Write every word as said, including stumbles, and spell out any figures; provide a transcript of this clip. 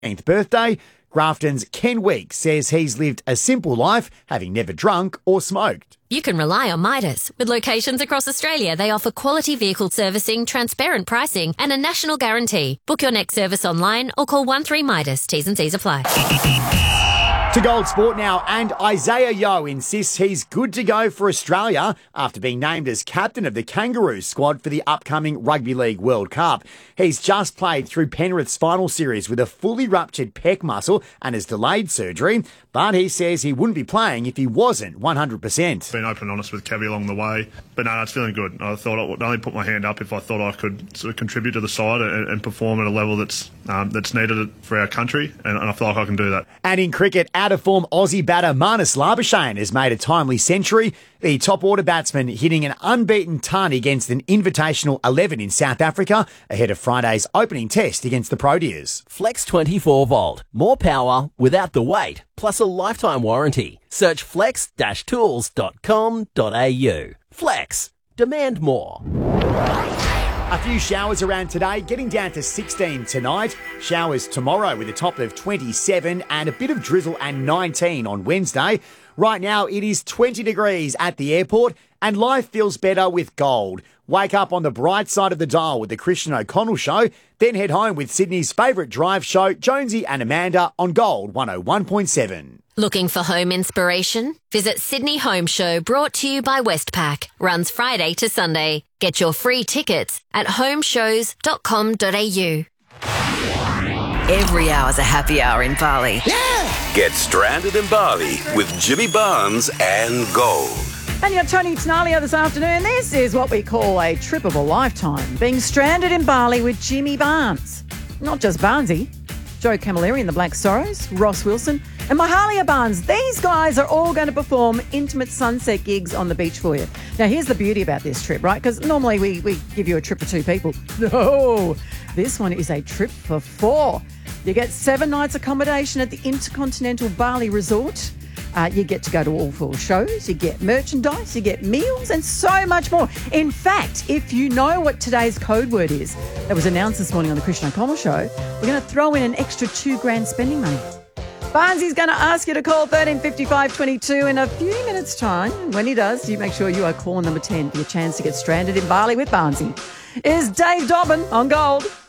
birthday. Grafton's Ken Week says he's lived a simple life, having never drunk or smoked. You can rely on Midas. With locations across Australia, they offer quality vehicle servicing, transparent pricing and a national guarantee. Book your next service online or call one three Midas. T's and C's apply. To Gold Sport now, and Isaiah Yeo insists he's good to go for Australia after being named as captain of the Kangaroos squad for the upcoming Rugby League World Cup. He's just played through Penrith's final series with a fully ruptured pec muscle and has delayed surgery, but he says he wouldn't be playing if he wasn't one hundred percent. Been open and honest with Kevy along the way, but no, it's feeling good. I thought I would only put my hand up if I thought I could sort of contribute to the side and, and perform at a level that's um, that's needed for our country, and, and I feel like I can do that. And in cricket, out-of-form Aussie batter Marnus Labuschagne has made a timely century. The top-order batsman hitting an unbeaten ton against an invitational eleven in South Africa ahead of Friday's opening test against the Proteas. Flex twenty-four volt. More power without the weight, plus a lifetime warranty. Search flex dash tools dot com dot a u. Flex. Demand more. A few showers around today, getting down to sixteen tonight. Showers tomorrow with a top of twenty-seven and a bit of drizzle and nineteen on Wednesday. Right now it is twenty degrees at the airport and life feels better with gold. Wake up on the bright side of the dial with the Christian O'Connell Show, then head home with Sydney's favourite drive show, Jonesy and Amanda on Gold one oh one point seven. Looking for home inspiration? Visit Sydney Home Show, brought to you by Westpac. Runs Friday to Sunday. Get your free tickets at home shows dot com dot a u. Every hour's a happy hour in Bali. Yeah! Get stranded in Bali with Jimmy Barnes and Gold. And you're Tony Tenalia this afternoon. This is what we call a trip of a lifetime. Being stranded in Bali with Jimmy Barnes. Not just Barnesy. Joe Camilleri and the Black Sorrows, Ross Wilson, and Mahalia Barnes. These guys are all going to perform intimate sunset gigs on the beach for you. Now, here's the beauty about this trip, right? Because normally we, we give you a trip for two people. No, this one is a trip for four. You get seven nights accommodation at the Intercontinental Bali Resort. Uh, you get to go to all four shows, you get merchandise, you get meals and so much more. In fact, if you know what today's code word is that was announced this morning on the Christian O'Connell Show, we're going to throw in an extra two grand spending money. Barnesy's going to ask you to call thirteen fifty-five twenty-two in a few minutes' time. When he does, you make sure you are caller number ten for your chance to get stranded in Bali with Barnesy. Is Dave Dobbin on Gold.